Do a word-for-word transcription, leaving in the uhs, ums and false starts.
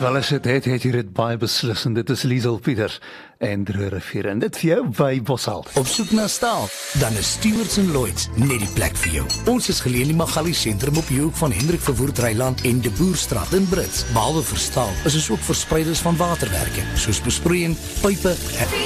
Wel as dit het, het jy dit baie beslissend. Dit is Liesel Pieters en Droë Rivier. En dit vir jou by Boshal. Op soek na staal, dan is Stewards en Lloyds net die plek vir jou. Ons is geleë in die Magali sentrum op die hoek van Hendrik Verwoerd Reiland en De Boerstraat in Brits. Behalwe vir staal, is ons ook verspreiders van waterwerke, soos besproeiing, pype en